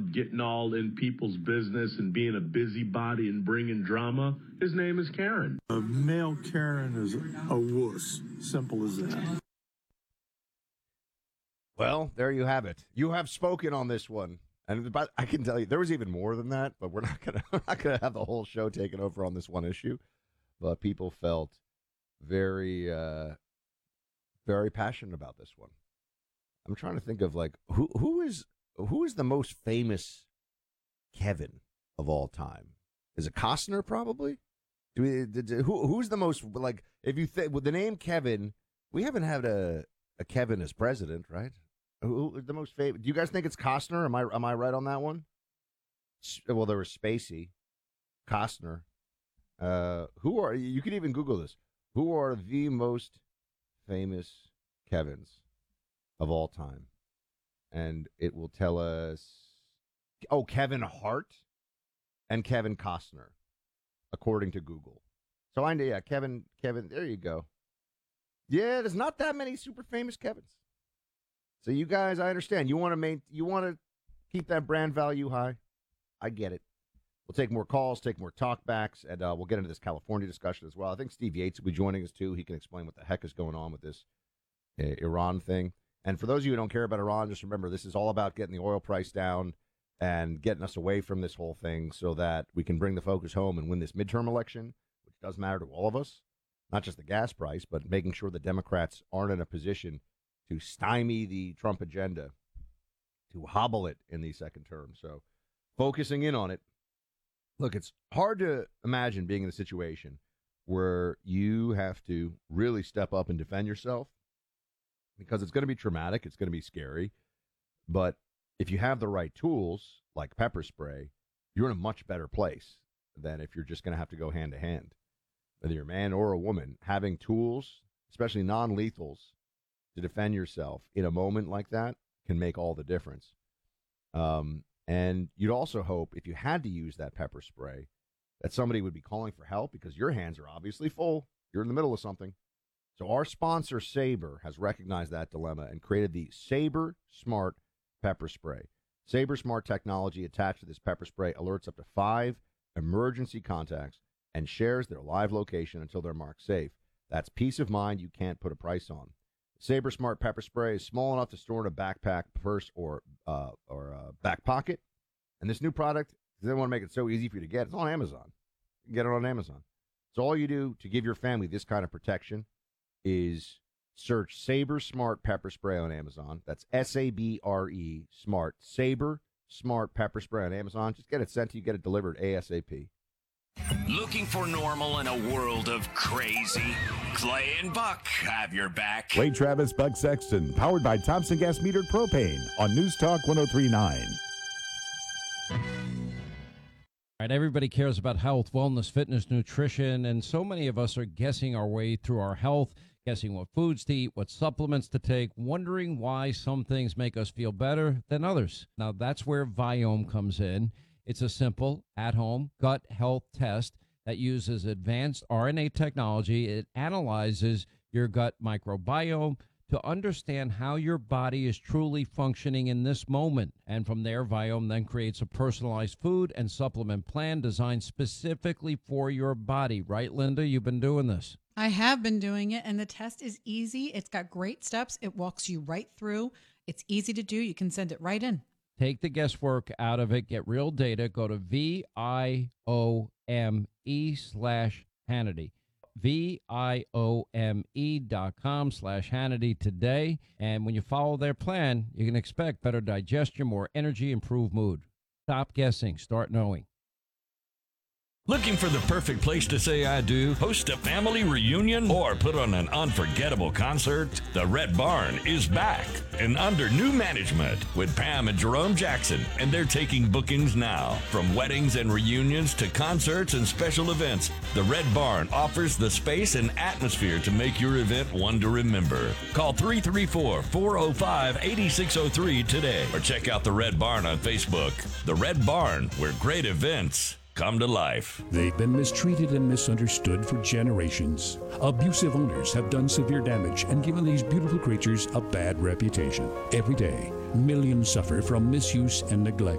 getting all in people's business and being a busybody and bringing drama. His name is Karen. A male Karen is a wuss. Simple as that. Well, there you have it. You have spoken on this one. And I can tell you, there was even more than that, but we're not gonna have the whole show taken over on this one issue. But people felt very, very passionate about this one. I'm trying to think of like who is the most famous Kevin of all time? Is it Costner? Probably. Who's the most, like, if you think with the name Kevin? We haven't had a Kevin as president, right? Who the most famous? Do you guys think it's Costner? Am I right on that one? Well, there was Spacey, Costner. Who are, you can even Google this? Who are the most famous Kevins of all time? And it will tell us. Oh, Kevin Hart and Kevin Costner, according to Google. So I know, yeah, Kevin. There you go. Yeah, there's not that many super famous Kevins. So you guys, I understand. You want to keep that brand value high. I get it. We'll take more calls, take more talkbacks, and we'll get into this California discussion as well. I think Steve Yates will be joining us, too. He can explain what the heck is going on with this Iran thing. And for those of you who don't care about Iran, just remember, this is all about getting the oil price down and getting us away from this whole thing so that we can bring the focus home and win this midterm election, which does matter to all of us, not just the gas price, but making sure the Democrats aren't in a position to stymie the Trump agenda, to hobble it in the second term. So focusing in on it. Look, it's hard to imagine being in a situation where you have to really step up and defend yourself, because it's going to be traumatic. It's going to be scary. But if you have the right tools, like pepper spray, you're in a much better place than if you're just going to have to go hand to hand. Whether you're a man or a woman, having tools, especially non-lethals, to defend yourself in a moment like that can make all the difference. And you'd also hope, if you had to use that pepper spray, that somebody would be calling for help, because your hands are obviously full. You're in the middle of something. So our sponsor, Sabre, has recognized that dilemma and created the Sabre Smart Pepper Spray. Sabre Smart technology attached to this pepper spray alerts up to 5 emergency contacts and shares their live location until they're marked safe. That's peace of mind you can't put a price on. Sabre Smart Pepper Spray is small enough to store in a backpack, purse, or back pocket. And this new product, they want to make it so easy for you to get. It's on Amazon. You can get it on Amazon. So all you do to give your family this kind of protection is search Sabre Smart Pepper Spray on Amazon. That's S-A-B-R-E, Smart. Sabre Smart Pepper Spray on Amazon. Just get it sent to you. Get it delivered ASAP. Looking for normal in a world of crazy? Clay and Buck have your back. Clay Travis, Buck Sexton, powered by Thompson Gas Metered Propane on News Talk 103.9. All right, everybody cares about health, wellness, fitness, nutrition, and so many of us are guessing our way through our health, guessing what foods to eat, what supplements to take, wondering why some things make us feel better than others. Now, that's where Viome comes in. It's a simple, at-home gut health test that uses advanced RNA technology. It analyzes your gut microbiome to understand how your body is truly functioning in this moment. And from there, Viome then creates a personalized food and supplement plan designed specifically for your body. Right, Linda? You've been doing this. I have been doing it, and the test is easy. It's got great steps. It walks you right through. It's easy to do. You can send it right in. Take the guesswork out of it. Get real data. Go to VIOME/Hannity. VIOME.com/Hannity today. And when you follow their plan, you can expect better digestion, more energy, improved mood. Stop guessing. Start knowing. Looking for the perfect place to say I do, host a family reunion, or put on an unforgettable concert? The Red Barn is back and under new management with Pam and Jerome Jackson, and they're taking bookings now. From weddings and reunions to concerts and special events, the Red Barn offers the space and atmosphere to make your event one to remember. Call 334-405-8603 today, or check out the Red Barn on Facebook. The Red Barn, where great events come to life. They've been mistreated and misunderstood for generations. Abusive owners have done severe damage and given these beautiful creatures a bad reputation. Every day, millions suffer from misuse and neglect.